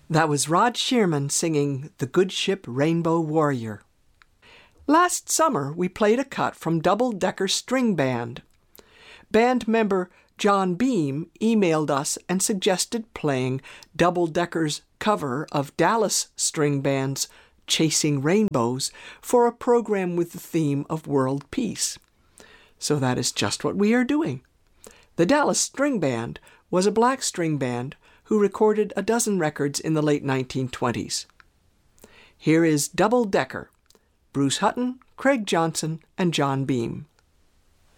That was Rod Shearman singing The Good Ship Rainbow Warrior. Last summer, we played a cut from Double Decker String Band. Band member John Beam emailed us and suggested playing Double Decker's cover of Dallas String Band's Chasing Rainbows for a program with the theme of world peace. So that is just what we are doing. The Dallas String Band was a black string band who recorded a dozen records in the late 1920s. Here is Double Decker, Bruce Hutton, Craig Johnson, and John Beam.